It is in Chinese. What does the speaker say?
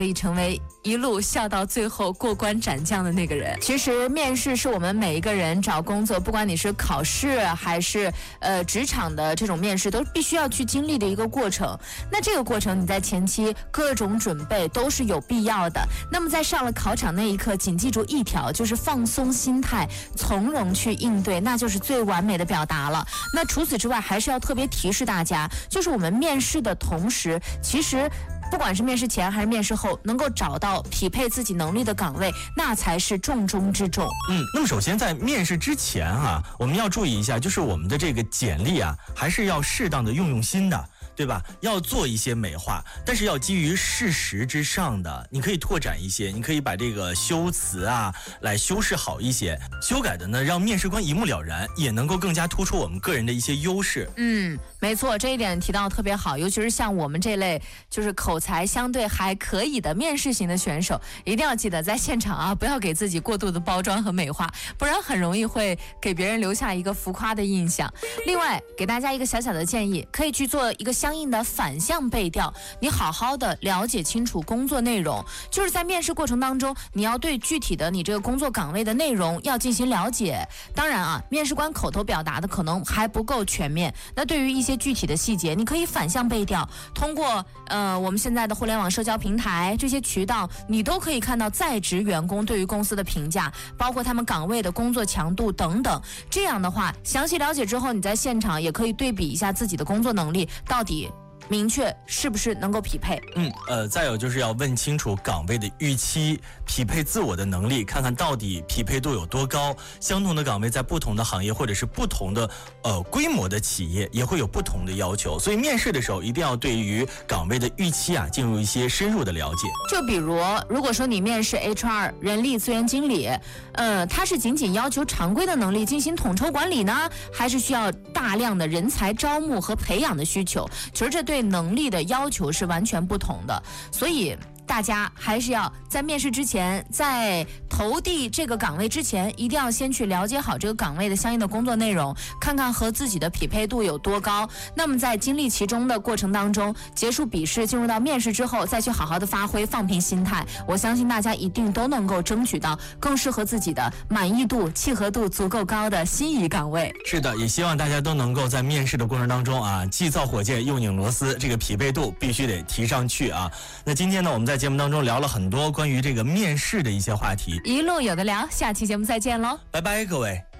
以成为一路笑到最后过关斩将的那个人。其实面试是我们每一个人找工作，不管你是考试还是职场的这种面试，都必须要去经历的一个过程。那这个过程你在前期各种准备都是有必要的。那么在上了考场那一刻，谨记住一条，就是放松心态，从容去应对，那就是最完美的表达了。那除此之外，还是要特别提示大家，就是我们面试的同时，其实不管是面试前还是面试后，能够找到匹配自己能力的岗位，那才是重中之重。 那么首先在面试之前我们要注意一下，就是我们的这个简历还是要适当的用心的，对吧？要做一些美化，但是要基于事实之上的，你可以拓展一些，你可以把这个修辞来修饰好一些，修改的呢让面试官一目了然，也能够更加突出我们个人的一些优势。 没错，这一点提到特别好，尤其是像我们这类就是口才相对还可以的面试型的选手，一定要记得在现场不要给自己过度的包装和美化，不然很容易会给别人留下一个浮夸的印象。另外，给大家一个小小的建议，可以去做一个相应的反向背调，你好好的了解清楚工作内容，就是在面试过程当中，你要对具体的你这个工作岗位的内容要进行了解。当然面试官口头表达的可能还不够全面，那对于一些具体的细节，你可以反向背调，通过我们现在的互联网社交平台这些渠道，你都可以看到在职员工对于公司的评价，包括他们岗位的工作强度等等。这样的话，详细了解之后，你在现场也可以对比一下自己的工作能力到底明确是不是能够匹配。 再有就是要问清楚岗位的预期，匹配自我的能力，看看到底匹配度有多高。相同的岗位在不同的行业或者是不同的规模的企业也会有不同的要求，所以面试的时候一定要对于岗位的预期进入一些深入的了解。 就比如果说你面试 HR 人力资源经理，他是仅仅要求常规的能力进行统筹管理呢，还是需要大量的人才招募和培养的需求？其实这对能力的要求是完全不同的，所以大家还是要在面试之前，在投递这个岗位之前，一定要先去了解好这个岗位的相应的工作内容，看看和自己的匹配度有多高。那么在经历其中的过程当中，结束笔试进入到面试之后，再去好好的发挥，放平心态，我相信大家一定都能够争取到更适合自己的满意度、契合度足够高的心仪岗位。 是的，也希望大家都能够在面试的过程当中既造火箭又拧螺丝，这个匹配度必须得提上去那今天呢，我们在节目当中聊了很多关于这个面试的一些话题， 一路有的聊，下期节目再见喽， 拜拜各位。